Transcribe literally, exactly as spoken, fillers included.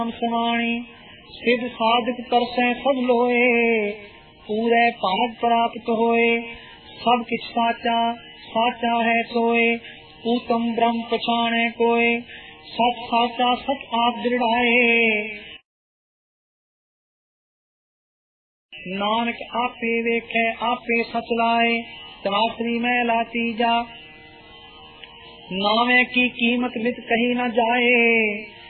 समाणी सिद्ध साधक तरसै सब लोए, पूरे भाग प्राप्त होए। सब किछ साचा साचा है सोए, उत्तम ब्रह्म पछाणे कोय। सत साचा सत आप दृढ़ाए, नानक आपे वेखे आपे सच लाए। तरासरी मैला तीजा, नामे की कीमत मित कही न जाए।